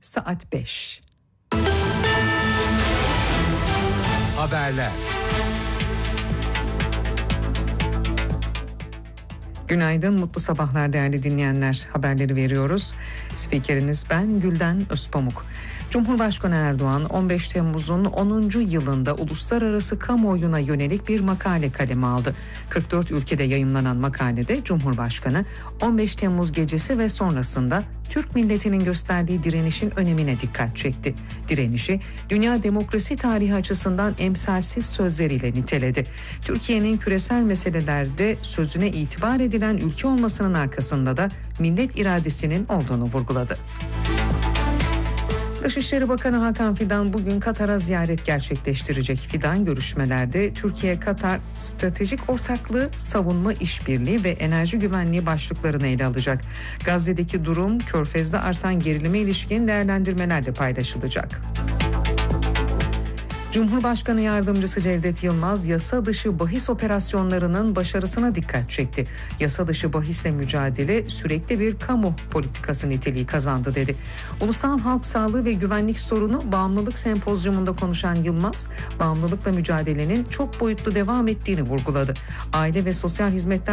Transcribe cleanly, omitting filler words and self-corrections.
saat 5. Haberler. Günaydın, mutlu sabahlar değerli dinleyenler. Haberleri veriyoruz. Spikeriniz ben Gülden Özpamuk. Cumhurbaşkanı Erdoğan 15 Temmuz'un 10. yılında uluslararası kamuoyuna yönelik bir makale kaleme aldı. 44 ülkede yayımlanan makalede Cumhurbaşkanı 15 Temmuz gecesi ve sonrasında Türk milletinin gösterdiği direnişin önemine dikkat çekti. Direnişi dünya demokrasi tarihi açısından emsalsiz sözleriyle niteledi. Türkiye'nin küresel meselelerde sözüne itibar edilen ülke olmasının arkasında da millet iradesinin olduğunu vurguladı. Dışişleri Bakanı Hakan Fidan bugün Katar'a ziyaret gerçekleştirecek. Fidan görüşmelerde Türkiye-Katar stratejik ortaklığı, savunma işbirliği ve enerji güvenliği başlıklarını ele alacak. Gazze'deki durum, Körfez'de artan gerilime ilişkin değerlendirmeler de paylaşılacak. Cumhurbaşkanı Yardımcısı Cevdet Yılmaz, yasa dışı bahis operasyonlarının başarısına dikkat çekti. Yasa dışı bahisle mücadele sürekli bir kamu politikası niteliği kazandı dedi. Ulusal Halk Sağlığı ve Güvenlik Sorunu Bağımlılık Sempozyumunda konuşan Yılmaz, bağımlılıkla mücadelenin çok boyutlu devam ettiğini vurguladı. Aile ve Sosyal Hizmetler